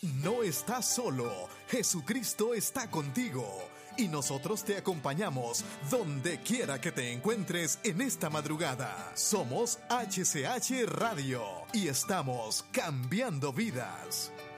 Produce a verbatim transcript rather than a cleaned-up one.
No estás solo, Jesucristo está contigo y nosotros te acompañamos donde quiera que te encuentres en esta madrugada. Somos H C H Radio y estamos cambiando vidas.